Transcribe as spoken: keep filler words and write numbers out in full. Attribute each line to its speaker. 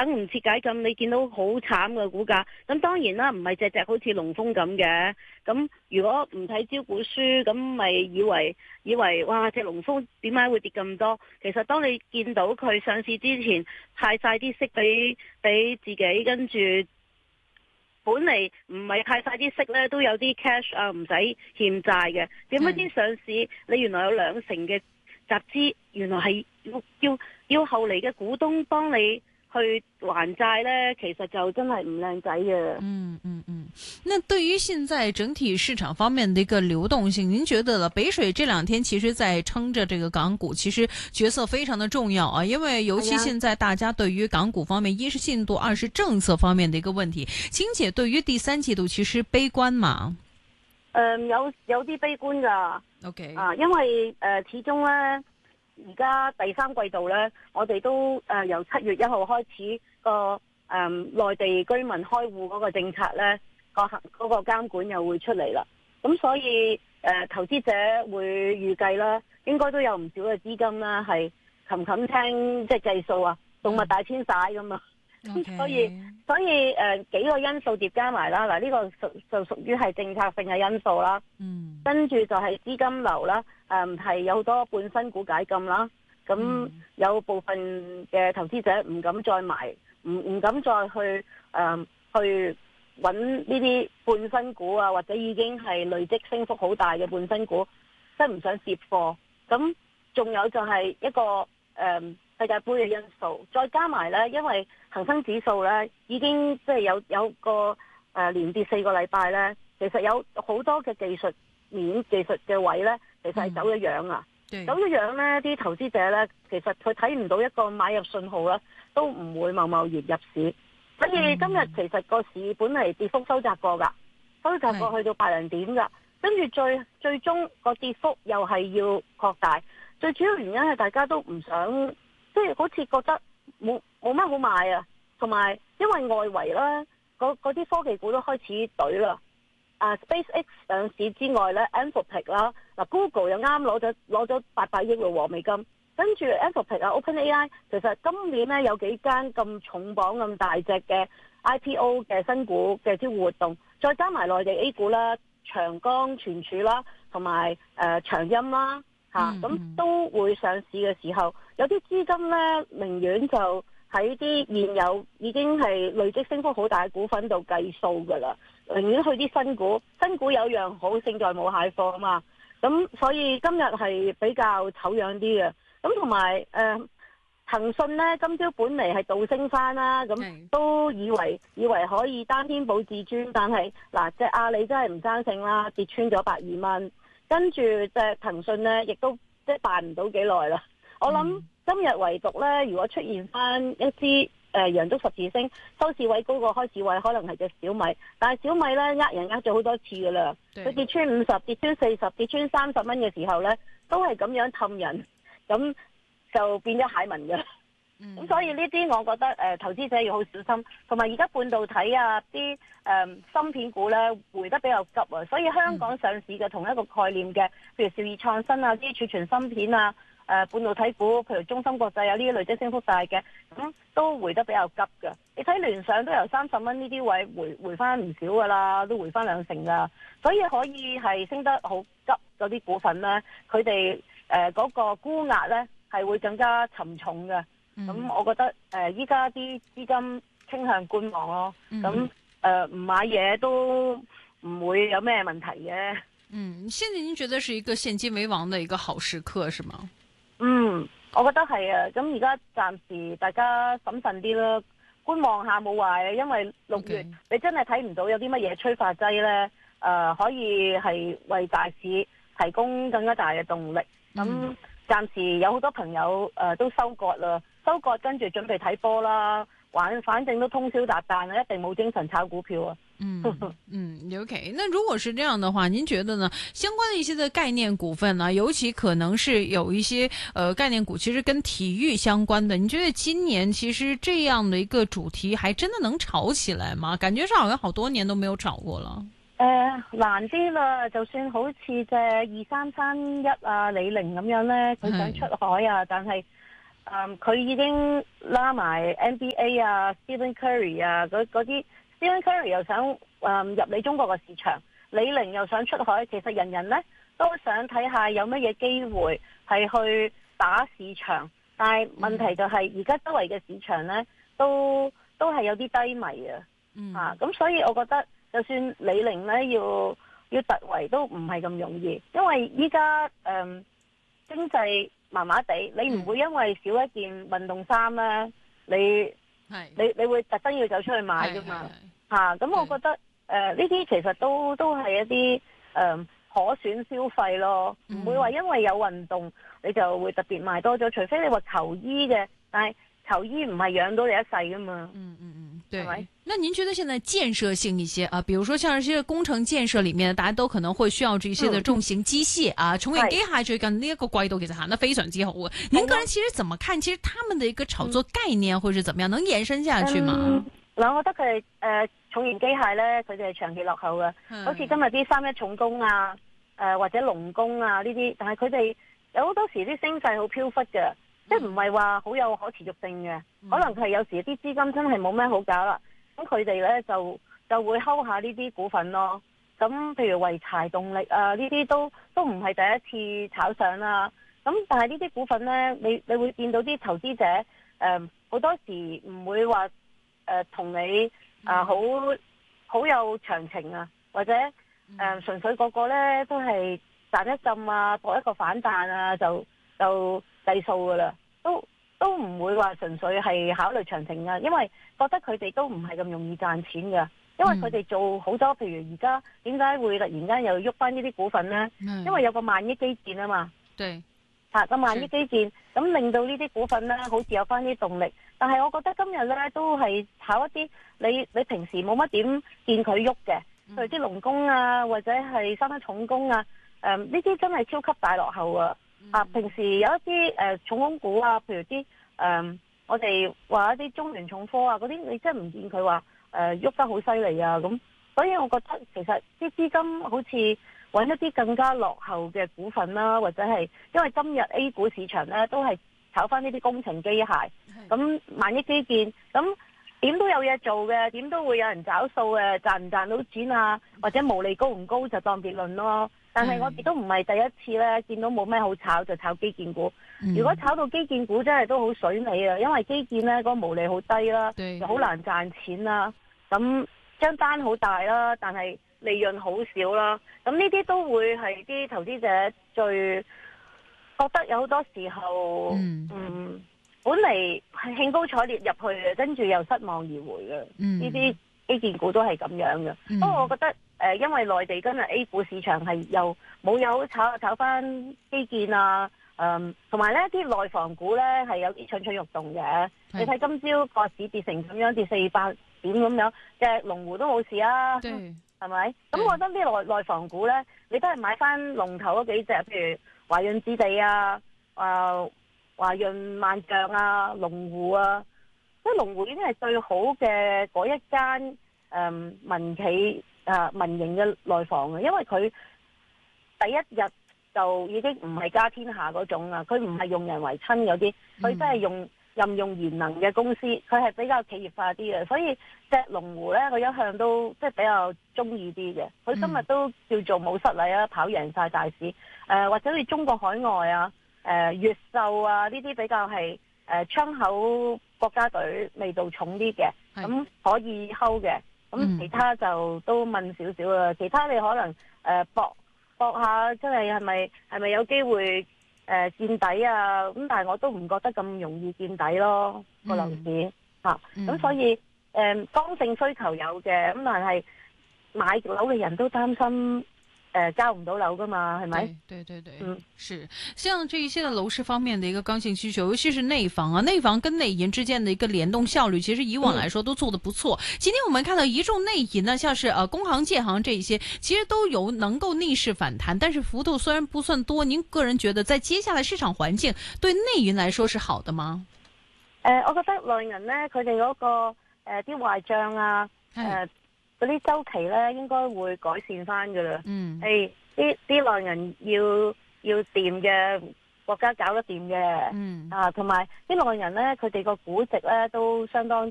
Speaker 1: 等唔切解禁，你見到好慘嘅股價。咁當然啦，唔係隻隻好似龍豐咁嘅。咁如果唔睇招股書，咁咪以為以為哇隻龍豐點解會跌咁多？其實當你見到佢上市之前派晒啲息俾俾自己，跟住本嚟唔係派晒啲息呢，都有啲 cash 啊，唔使欠債嘅。點解知上市你原來有兩成嘅集資，原來係要要要後嚟嘅股東幫你去還債呢，其實就真係唔靚仔嘅。
Speaker 2: 嗯嗯嗯，那對於現在整體市場方面的一個流動性，您覺得了北水這兩天其實在撐着這個港股，其實角色非常的重要啊，因為尤其現在大家對於港股方面，一是進度，二是政策方面的一個問題。晴姐對於第三季度其實悲觀嘛？
Speaker 1: 誒、嗯，有有啲悲觀噶。
Speaker 2: OK
Speaker 1: 啊，因為誒、呃、始終呢。而家第三季度呢，我哋都誒、呃、由七月一號開始個誒內地居民開戶嗰個政策呢，個行嗰個監管又會出嚟啦。咁所以誒、呃、投資者會預計啦，應該都有唔少嘅資金啦，係冚冚聽即係計數啊，動物大遷徙咁啊。咁、okay. 所以所以誒、呃、幾個因素疊加埋啦，嗱、這、呢個屬就屬於係政策性嘅因素啦。嗯，跟住就係資金流啦，誒、呃、係有好多半新股解禁啦，咁、嗯、有部分嘅投資者唔敢再買，唔唔敢再去誒、呃、去揾呢啲半新股啊，或者已經係累積升幅好大嘅半新股，即係唔想接貨。咁仲有就係一個誒。呃世界盃嘅因素，再加埋呢，因為恒生指數呢已經即係有有個誒、呃、連跌四個禮拜呢，其實有好多嘅技術面、技術嘅位呢，其實係走咗樣啊，嗯、走咗樣呢啲投資者呢，其實佢睇唔到一個買入信號啦，都唔會貿貿然入市。所以今日其實個市本嚟跌幅收窄過㗎，收窄過去到百零點㗎，跟住最最終個跌幅又係要擴大。最主要原因係大家都唔想。即係好似覺得冇冇乜好買啊，同埋因為外圍咧，嗰啲科技股都開始懟啦。啊 ，SpaceX 上市之外咧 ，Anthropic 啦，嗱 Google 又啱攞咗攞咗八百億嘅美金，跟住 Anthropic 啊 ，OpenAI 其實今年咧有幾間咁重磅咁大隻嘅 I P O 嘅新股嘅招呼活動，再加埋內地 A 股啦，長江存儲啦，同埋誒長鑫啦。吓、嗯、咁、嗯、都會上市嘅時候，有啲資金呢，寧願就喺啲現有已經係累積升幅好大嘅股份度計數噶啦，寧願去啲新股。新股有樣好，勝在冇蟹貨啊嘛。咁所以今日係比較醜樣啲嘅。咁同埋誒，騰訊呢，今朝本嚟係倒升翻啦，咁都以為以為可以單天保至尊，但係嗱隻阿里真係唔爭勝啦，跌穿咗百二蚊。跟住隻騰訊咧，亦都即係辦唔到幾耐啦。我諗今日唯獨咧，如果出現翻一支誒陽燭十字星，收市位高過開市位，可能係隻小米。但係小米咧，呃人呃咗好多次噶啦。佢跌穿五十、跌穿四十、跌穿三十蚊嘅時候咧，都係咁樣氹人，咁就變咗蟹文嘅。咁、嗯、所以呢啲我覺得誒、呃、投資者要好小心，同埋而家半導體啊啲誒、呃、芯片股咧回得比較急啊，所以香港上市嘅同一個概念嘅，譬如兆易創新啊啲儲存芯片啊誒、呃、半導體股，譬如中芯國際啊呢啲累積升幅大嘅，咁、嗯、都回得比較急嘅。你睇聯想都由三十蚊呢啲位回回翻唔少噶啦，都回翻兩成噶，所以可以係升得好急嗰啲股份咧，佢哋誒嗰個沽壓咧係會更加沉重嘅。咁、嗯、我覺得誒依家啲資金傾向觀望咯，咁誒唔買嘢都唔會有咩問題嘅。
Speaker 2: 嗯，現在您覺得是一個現金為王的一個好時刻是嗎？
Speaker 1: 嗯，我覺得係啊，咁而家暫時大家審慎啲啦，觀望下冇壞啊，因為六月、okay. 你真係睇唔到有啲乜嘢催化劑咧，誒、呃、可以係為大市提供更加大嘅動力。咁、嗯、暫時有好多朋友誒、呃、都收割啦。收割跟住準備睇波啦，玩反正都通宵達旦啦，一定冇精神炒股票啊。
Speaker 2: 嗯嗯 ，OK。那如果是這樣的話，您覺得呢？相關的一些的概念股份呢，尤其可能是有一些呃概念股，其實跟體育相關的。你覺得今年其實這樣的一個主題，還真的能炒起來嗎？感覺上好像好多年都沒有炒過了。
Speaker 1: 誒、呃，難啲啦，就算好似隻二三三一啊李寧咁樣呢，佢想出海啊，但係。 誒佢已經拉埋 N B A 啊、Stephen Curry 啊嗰嗰啲 Stephen Curry 又想誒、嗯、入你中國嘅市場，李寧又想出海，其實人人呢都想睇下有乜嘢機會係去打市場，但係問題就係而家周圍嘅市場呢都都係有啲低迷啊，
Speaker 2: 嗯、
Speaker 1: 啊咁所以我覺得就算李寧呢要要突圍都唔係咁容易，因為依家誒經濟麻麻地，你唔會因為少一件運動衫咧，你你你會特登要走出去買噶嘛？吓，咁我覺得誒呢啲其實都都係一啲誒、呃、可選消費咯，唔、嗯、會話因為有運動你就會特別買多咗，除非你話球衣嘅，但係球衣唔係養到你一世噶嘛。嗯嗯嗯，
Speaker 2: 對。那您覺得現在建設性一些啊，比如說像一些工程建設裏面，大家都可能會需要這些的重型機械、嗯、啊，重型機械最近呢一個季度其實行得非常之好啊。您個人其實怎麼看？其實他們的一個炒作概念會是怎麼樣？能延伸下去嗎？嗱、嗯，
Speaker 1: 我覺得佢哋誒重型機械咧，佢哋係長期落後嘅，好似今日啲三一重工啊，誒、呃、或者龍工啊呢啲，但係佢哋有好多時啲升勢好飄忽嘅。即係唔係話好有可持續性嘅、嗯，可能係有時啲資金真係冇咩好搞啦，咁佢哋咧就就會睺下呢啲股份咯。咁譬如濰柴動力啊，呢啲都都唔係第一次炒上啦。咁但係呢啲股份咧，你你會見到啲投資者誒好、呃、多時唔會話誒同你啊好好有長情啊，或者誒、呃、純粹個個咧都係賺一浸啊，搏一個反彈啊，就就計數噶啦。都都唔會話純粹係考慮長情噶，因為覺得佢哋都唔係咁容易賺錢噶，因為佢哋做好多，譬如而家點解會突然間又喐翻呢啲股份呢？嗯、因為有個萬億基建啊嘛，對，吓個萬億基建，咁令到呢啲股份呢好似有翻啲動力。但係我覺得今日呢都係炒一啲你你平時冇乜點見佢喐嘅，譬如啲龍工啊，或者係三一重工啊，誒呢啲真係超級大落後啊！啊！平時有一啲誒、呃、重工股啊，譬如啲誒、呃、我哋話一啲中聯重科啊嗰啲，你真係唔見佢話誒喐得好犀利啊咁，所以我覺得其實啲資金好似揾一啲更加落後嘅股份啦，或者係因為今日 A 股市場咧都係炒翻呢啲工程機械，咁萬億基建，咁點都有嘢做嘅，點都會有人找數嘅，賺唔賺到錢啊，或者毛利高唔高就當別論咯。但係我哋都唔係第一次咧，見到冇咩好炒就炒基建股。嗯、如果炒到基建股真係都好水尾啊，因為基建咧嗰、嗰個毛利好低啦，又好難賺錢啦。咁張單好大啦，但係利潤好少啦。咁呢啲都會係啲投資者最覺得有好多時候，嗯，嗯本嚟係興高采烈入去嘅，跟住又失望而回嘅。呢、嗯、啲基建股都係咁樣嘅。不、嗯、過我覺得。誒，因為內地今日 A 股市場係又冇有炒炒翻基建啊，誒，同埋咧啲內房股咧係有啲蠢蠢欲動嘅。你睇今朝個市跌成咁樣，跌四百點咁樣，嘅龍湖都冇事啊，係咪？咁我覺得啲內內房股咧，你都係買翻龍頭嗰幾隻，譬如華潤置地啊，誒華潤萬象啊，龍湖啊，即係龍湖已經係最好嘅嗰一間誒民企。啊，民營嘅內房嘅，因為佢第一日就已經唔係家天下嗰種啊，佢唔係用人為親嗰啲，佢真係用任用賢能嘅公司，佢係比較企業化啲嘅，所以隻龍湖咧，佢一向都即係比較中意啲嘅。佢今日都叫做冇失禮啊，跑贏晒大市。誒、呃，或者你中國海外啊，誒、呃，越秀啊呢啲比較係誒窗口國家隊味道重啲嘅，咁可以 hold 嘅。咁其他就都問少少啦，其他你可能誒搏搏下，真係係咪係咪有機會誒、呃、見底啊？咁但係我都唔覺得咁容易見底咯，個樓市嚇。咁、嗯啊、所以誒剛、呃、性需求有嘅，咁但係買樓嘅人都擔心。呃，交唔到樓噶嘛，係咪？
Speaker 2: 對對對，嗯，是。像這一些的樓市方面的一個剛性需求，尤其是內房啊，內房跟內銀之間的一個聯動效率，其實以往來說都做得不錯。嗯、今天我們看到一眾內銀呢，像是呃工行、建行這一些，其實都有能夠逆勢反彈，但是幅度雖然不算多。您個人覺得，在接下來市場環境對內銀來說是好的嗎？
Speaker 1: 呃，我覺得內銀呢，佢哋嗰個誒啲壞賬啊，誒、呃。嗰啲周期咧應該會改善翻噶啦。嗯，誒啲啲內銀要要掂嘅， 國家搞得掂嘅。
Speaker 2: 嗯。
Speaker 1: 啊，同埋啲內人咧，佢哋個估值咧都相當